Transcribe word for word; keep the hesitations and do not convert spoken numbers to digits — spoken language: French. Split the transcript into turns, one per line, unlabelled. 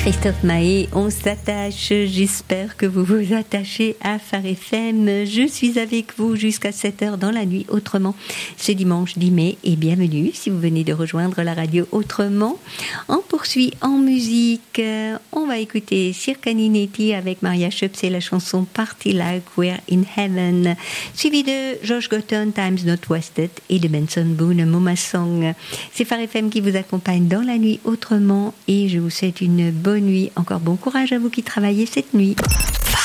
Christophe Maé, on s'attache, j'espère que vous vous attachez à Phare F M. Je suis avec vous jusqu'à sept heures dans la nuit autrement. C'est dimanche dix mai et bienvenue si vous venez de rejoindre la radio autrement. On poursuit en musique, on va écouter Circaninetti avec Maria Schöpf, c'est la chanson Party Like We're in Heaven, suivi de Josh Gotton, Time's Not Wasted et de Benson Boone, Mama Song. C'est Phare F M qui vous accompagne dans la nuit autrement et je vous souhaite une bonne nuit. Encore bon courage à vous qui travaillez cette nuit.